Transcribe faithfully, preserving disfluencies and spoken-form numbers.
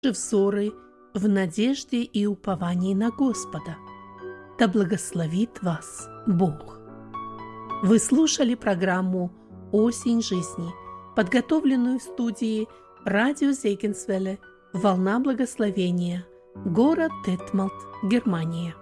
взоры в надежде и уповании на Господа. Да благословит вас Бог. Вы слушали программу «Осень жизни», подготовленную в студии радио Зегенсвелле, «Волна благословения», город Детмалт, Германия.